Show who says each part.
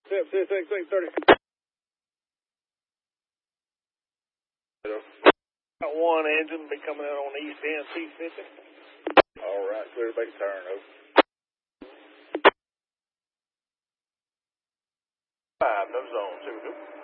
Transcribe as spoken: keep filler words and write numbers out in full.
Speaker 1: Six, six, six, six, thirty. Got one engine be coming out on the east end, C fifty.
Speaker 2: All right, clear to make a turn, over.
Speaker 1: Five, no zone, two, two.